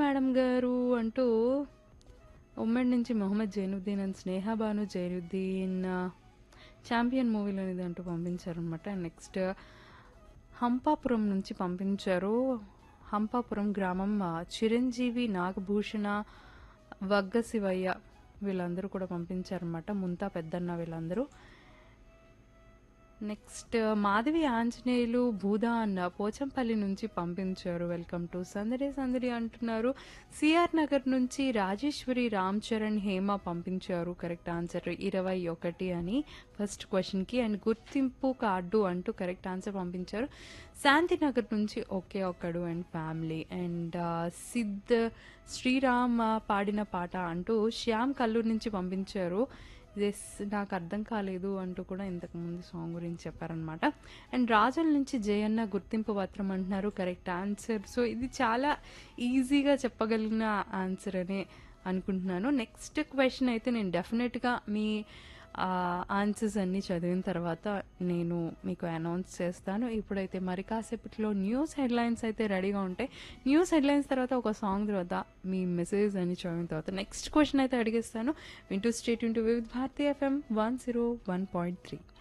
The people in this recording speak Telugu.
మేడం గారు అంటూ ఉమ్మడి నుంచి Mohammed Zainuddin and Sneha Banu Zainuddin champion మూవీలోనిది అంటూ పంపించారనమాట. నెక్స్ట్ హంపాపురం నుంచి పంపించారు. హంపాపురం గ్రామం చిరంజీవి, నాగభూషణ, వగ్గ శివయ్య వీళ్ళందరూ కూడా పంపించారనమాట. ముంతా పెద్దన్న వీళ్ళందరూ. నెక్స్ట్ మాధవి ఆంజనేయులు భూదా అన్న పోచంపల్లి నుంచి పంపించారు. వెల్కమ్ టు సందడి సందడి అంటున్నారు. సిఆర్ నగర్ నుంచి రాజేశ్వరి, రామ్ చరణ్, హేమ పంపించారు. కరెక్ట్ ఆన్సర్ 21 అని ఫస్ట్ క్వశ్చన్కి. అండ్ గుర్తింపు కార్డు అంటూ కరెక్ట్ ఆన్సర్ పంపించారు. శాంతినగర్ నుంచి ఒకే ఒక్కడు and family. And Sid Sriram పాడిన పాట అంటూ శ్యామ్ కల్లూరు నుంచి పంపించారు. ఎస్, నాకు అర్థం కాలేదు అంటూ కూడా ఇంతకుముందు సాంగ్ గురించి చెప్పారనమాట. అండ్ రాజుల నుంచి జయన్న గుర్తింపు పత్రం అంటున్నారు. Correct answer. సో ఇది చాలా ఈజీగా చెప్పగలిగిన ఆన్సర్ అనే అనుకుంటున్నాను. నెక్స్ట్ క్వశ్చన్ అయితే నేను డెఫినెట్గా మీ ఆన్సర్స్ అన్నీ చదివిన తర్వాత నేను మీకు అనౌన్స్ చేస్తాను. ఇప్పుడైతే మరి కాసేపట్లో న్యూస్ హెడ్లైన్స్ అయితే రెడీగా ఉంటాయి. న్యూస్ హెడ్లైన్స్ తర్వాత ఒక సాంగ్ తర్వాత మీ మెసేజ్ అని చదివిన తర్వాత నెక్స్ట్ క్వశ్చన్ అయితే అడిగేస్తాను. వింటూ స్టేట్ వివిధ భారతీ FM 101.3.